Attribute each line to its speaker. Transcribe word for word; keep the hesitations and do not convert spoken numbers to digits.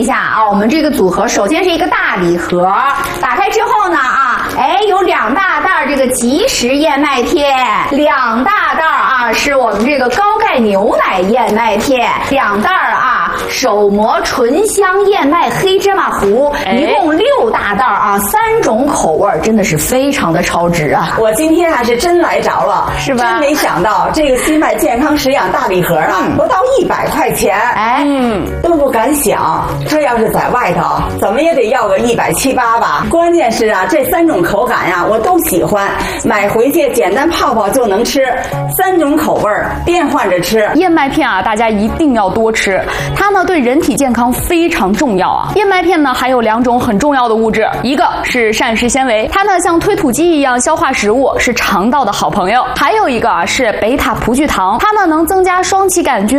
Speaker 1: 下啊，我们这个组合首先是一个大礼盒，打开之后呢啊，哎，有两大袋这个即食燕麦片，两大袋啊是我们这个高钙牛奶燕麦片，两袋啊手磨醇香燕麦黑芝麻糊，一共六大袋啊，三种口味，真的是非常的超值啊！
Speaker 2: 我今天还是真来着了，
Speaker 1: 是吧？
Speaker 2: 真没想到这个西麦健康食养大礼盒啊，嗯、不到一百块钱，
Speaker 1: 哎，嗯，
Speaker 2: 都不敢想。这要是在外头，怎么也得要个一百七八吧。关键是啊，这三种口感呀、啊，我都喜欢，买回去简单泡泡就能吃，三种口味变换着吃。
Speaker 3: 燕麦片啊，大家一定要多吃，它呢对人体健康非常重要啊。燕麦片呢还有两种很重要的物质，一个是膳食纤维，它呢像推土机一样消化食物，是肠道的好朋友；还有一个啊是贝塔葡聚糖，它呢能增加双歧杆菌